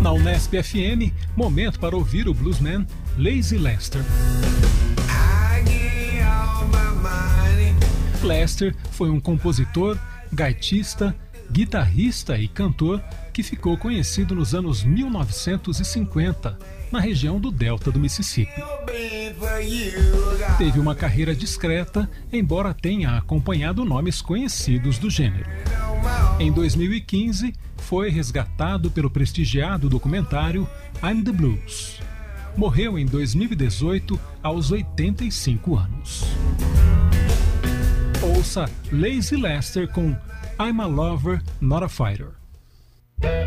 Na Unesp FM, momento para ouvir o bluesman Lazy Lester. Lester foi um compositor, gaitista, guitarrista e cantor que ficou conhecido nos anos 1950, na região do Delta do Mississippi. Teve uma carreira discreta, embora tenha acompanhado nomes conhecidos do gênero. Em 2015, foi resgatado pelo prestigiado documentário I'm the Blues. Morreu em 2018, aos 85 anos. Ouça Lazy Lester com I'm a Lover, Not a Fighter.